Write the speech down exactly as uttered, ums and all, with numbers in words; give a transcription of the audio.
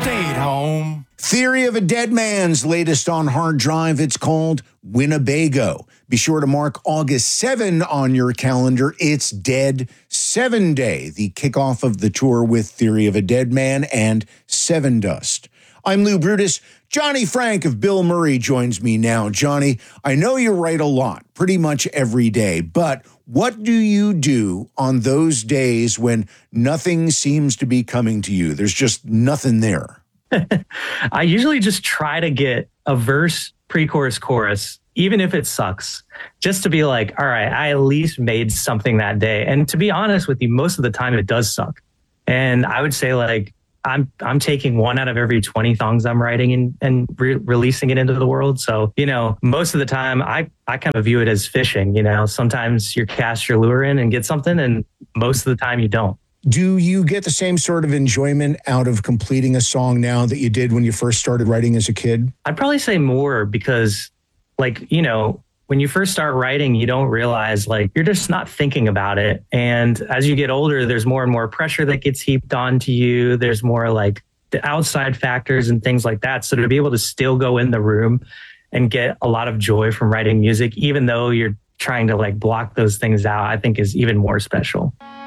stayed home. Theory of a Dead Man's latest on hard drive. It's called Winnebago. Be sure to mark August seventh on your calendar. It's Dead Seven Day, the kickoff of the tour with Theory of a Dead Man and Seven Dust. I'm Lou Brutus. Johnny Frank of Bill Murray joins me now. Johnny, I know you write a lot, pretty much every day, but what do you do on those days when nothing seems to be coming to you? There's just nothing there. I usually just try to get a verse, pre-chorus, chorus, even if it sucks, just to be like, all right, I at least made something that day. And to be honest with you, most of the time it does suck. And I would say like, I'm I'm taking one out of every twenty songs I'm writing and, and re- releasing it into the world. So, you know, most of the time I, I kind of view it as fishing. You know, sometimes you cast your lure in and get something, and most of the time you don't. Do you get the same sort of enjoyment out of completing a song now that you did when you first started writing as a kid? I'd probably say more because, like, you know, when you first start writing, you don't realize like you're just not thinking about it. And as you get older, there's more and more pressure that gets heaped onto you. There's more like the outside factors and things like that. So to be able to still go in the room and get a lot of joy from writing music, even though you're trying to like block those things out, I think is even more special.